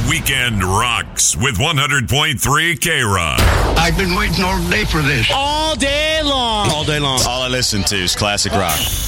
weekend rocks with 100.3 K-Rock. I've been waiting all day for this. All day long. All day long. All I listen to is classic rock.